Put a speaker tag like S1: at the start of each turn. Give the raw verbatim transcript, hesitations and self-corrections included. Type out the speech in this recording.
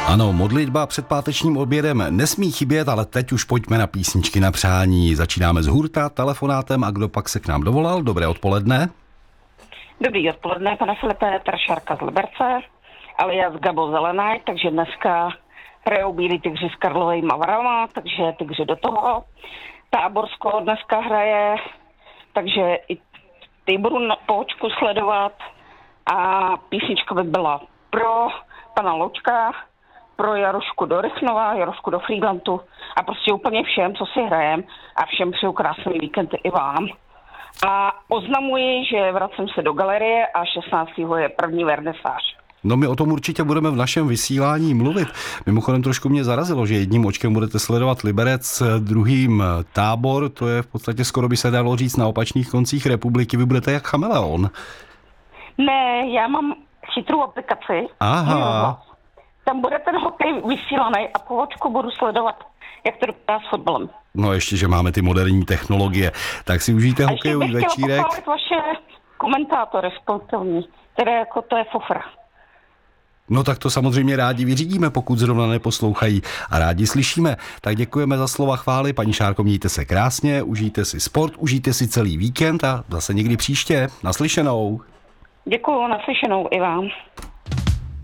S1: Ano, modlitba před pátečním obědem nesmí chybět, ale teď už pojďme na písničky na přání. Začínáme s hurta, telefonátem a kdo pak se k nám dovolal? Dobré odpoledne.
S2: Dobrý odpoledne, pane Filipe, Trašárka z Liberce, alias Gabo Zelená, takže dneska hrajou Bílí tygři s Karlovejma Varama, takže tygři do toho. Táborsko dneska hraje, takže i ty budu na poučku sledovat a písnička by byla pro pana Ločka, pro Jarošku do Rychnova, Jarošku do Friedlandu a prostě úplně všem, co si hrajem a všem přeju krásný víkend i vám. A oznamuji, že vracím se do galerie a šestnáctého je první vernisáž.
S1: No my o tom určitě budeme v našem vysílání mluvit. Mimochodem trošku mě zarazilo, že jedním očkem budete sledovat Liberec, druhým Tábor, to je v podstatě skoro by se dalo říct na opačných koncích republiky. Vy budete jak chameleon.
S2: Ne, já mám chytrou aplikaci.
S1: Aha.
S2: Tam bude ten hokej vysílaný a po očku budu sledovat, jak to dopadá s fotbalem.
S1: No ještě, že máme ty moderní technologie. Tak si užijte hokejový večírek.
S2: A ještě bych chtěl pochválit vaše komentátory sportovní, které jako to je fofra.
S1: No tak to samozřejmě rádi vyřídíme, pokud zrovna neposlouchají a rádi slyšíme. Tak děkujeme za slova chvály. Paní Šárko, mějte se krásně, užijte si sport, užijte si celý víkend a zase někdy příště. Naslyšenou.
S2: Děkuju, naslyšenou i vám.